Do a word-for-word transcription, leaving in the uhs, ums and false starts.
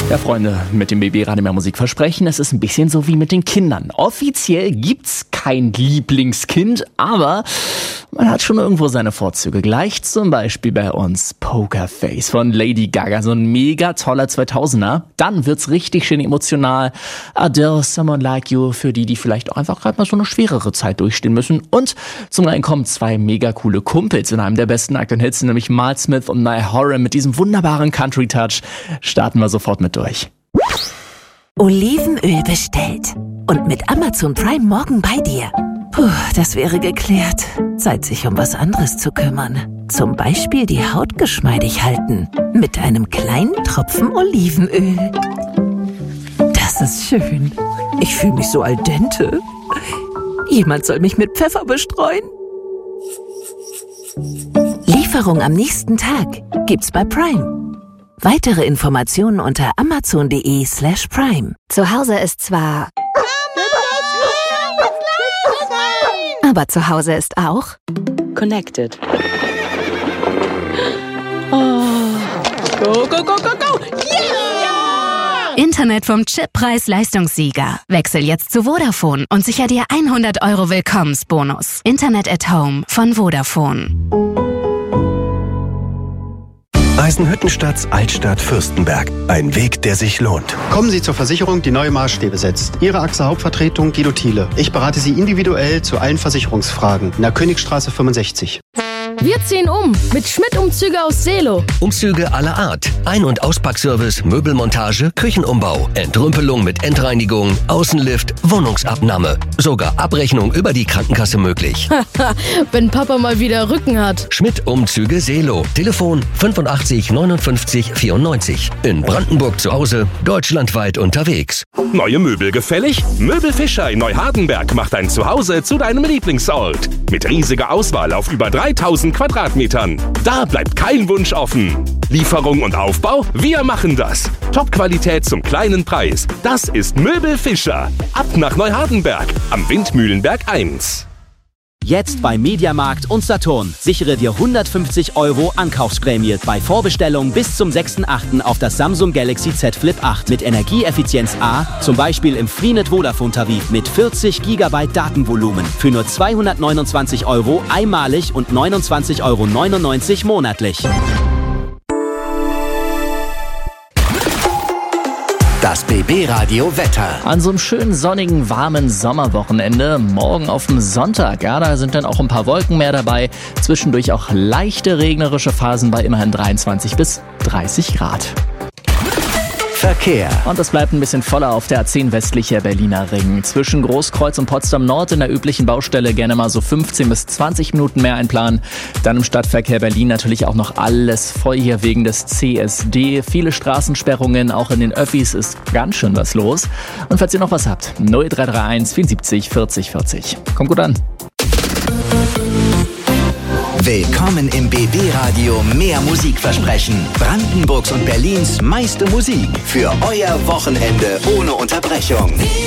Ja, Freunde, mit dem B B Radio mehr Musik versprechen, es ist ein bisschen so wie mit den Kindern. Offiziell gibt's kein Lieblingskind, aber man hat schon irgendwo seine Vorzüge. Gleich zum Beispiel bei uns Pokerface von Lady Gaga, so ein mega toller zweitausender. Dann wird's richtig schön emotional. Adele, Someone Like You, für die, die vielleicht auch einfach gerade mal so eine schwerere Zeit durchstehen müssen. Und zum Reinen kommen zwei mega coole Kumpels in einem der besten aktuellen Hits, nämlich Mal Smith und Niall Horan mit diesem wunderbaren Country-Touch. Starten wir sofort mit durch. Olivenöl bestellt. Und mit Amazon Prime morgen bei dir. Puh, das wäre geklärt. Zeit, sich um was anderes zu kümmern. Zum Beispiel die Haut geschmeidig halten. Mit einem kleinen Tropfen Olivenöl. Das ist schön. Ich fühle mich so al dente. Jemand soll mich mit Pfeffer bestreuen. Lieferung am nächsten Tag gibt's bei Prime. Weitere Informationen unter amazon.de slash prime. Zu Hause ist zwar... Aber zu Hause ist auch... Connected. Oh. Go, go, go, go, go! Yeah! Internet vom Chip Preis-Leistungssieger. Wechsel jetzt zu Vodafone und sicher dir hundert Euro Willkommensbonus. Internet at Home von Vodafone. Eisenhüttenstadts Altstadt Fürstenberg. Ein Weg, der sich lohnt. Kommen Sie zur Versicherung, die neue Maßstäbe setzt. Ihre A X A Hauptvertretung Guido Thiele. Ich berate Sie individuell zu allen Versicherungsfragen. In der Königstraße fünfundsechzig. Wir ziehen um mit Schmidt-Umzüge aus Seelow. Umzüge aller Art. Ein- und Auspackservice, Möbelmontage, Küchenumbau, Entrümpelung mit Endreinigung, Außenlift, Wohnungsabnahme. Sogar Abrechnung über die Krankenkasse möglich. Wenn Papa mal wieder Rücken hat. Schmidt-Umzüge Seelow. Telefon fünfundachtzig neunundfünfzig vierundneunzig. In Brandenburg zu Hause, deutschlandweit unterwegs. Neue Möbel gefällig? Möbel Fischer in Neuhardenberg macht dein Zuhause zu deinem Lieblingsort. Mit riesiger Auswahl auf über dreitausend Quadratmetern. Da bleibt kein Wunsch offen. Lieferung und Aufbau? Wir machen das. Top-Qualität zum kleinen Preis. Das ist Möbel Fischer. Ab nach Neuhardenberg am Windmühlenberg eins. Jetzt bei Mediamarkt und Saturn. Sichere dir hundertfünfzig Euro Ankaufsprämie bei Vorbestellung bis zum sechsten achten auf das Samsung Galaxy Z Flip acht mit Energieeffizienz A, zum Beispiel im Freenet Vodafone Tarif mit vierzig Gigabyte Datenvolumen für nur zweihundertneunundzwanzig Euro einmalig und neunundzwanzig Euro neunundneunzig monatlich. Das B B-Radio Wetter. An so einem schönen sonnigen, warmen Sommerwochenende, morgen auf dem Sonntag, ja, da sind dann auch ein paar Wolken mehr dabei, zwischendurch auch leichte regnerische Phasen bei immerhin dreiundzwanzig bis dreißig Grad. Verkehr. Und es bleibt ein bisschen voller auf der A zehn westlicher Berliner Ring. Zwischen Großkreuz und Potsdam Nord in der üblichen Baustelle gerne mal so fünfzehn bis zwanzig Minuten mehr einplanen. Dann im Stadtverkehr Berlin natürlich auch noch alles voll hier wegen des C S D. Viele Straßensperrungen, auch in den Öffis ist ganz schön was los. Und falls ihr noch was habt, null drei drei eins vierundsiebzig vierzig vierzig. Kommt gut an. Willkommen im B B-Radio Mehr Musikversprechen. Brandenburgs und Berlins meiste Musik für euer Wochenende ohne Unterbrechung.